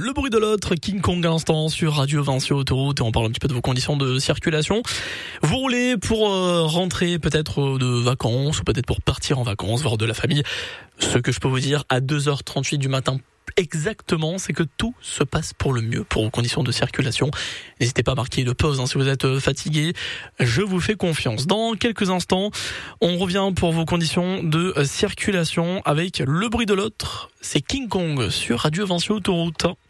Le bruit de l'autre, King Kong à l'instant sur Radio Vinci Autoroute, et on parle un petit peu de vos conditions de circulation. Vous roulez pour rentrer peut-être de vacances ou peut-être pour partir en vacances, voir de la famille. Ce que je peux vous dire à 2h38 du matin exactement, c'est que tout se passe pour le mieux pour vos conditions de circulation. N'hésitez pas à marquer une pause si vous êtes fatigué. Je vous fais confiance. Dans quelques instants, on revient pour vos conditions de circulation avec Le bruit de l'autre. C'est King Kong sur Radio Vinci Autoroute.